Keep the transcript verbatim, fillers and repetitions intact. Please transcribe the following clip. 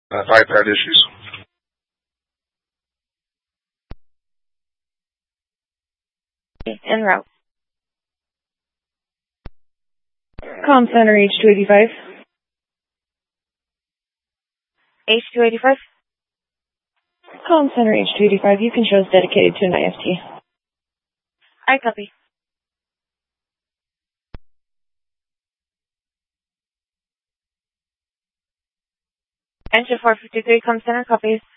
uh, iPad issues. En route. Comm Center H two eighty-five. H two eighty-five? Comm Center H two eighty-five, you can show us dedicated to an I F T. I copy. Engine four fifty-three, Comm Center, copies.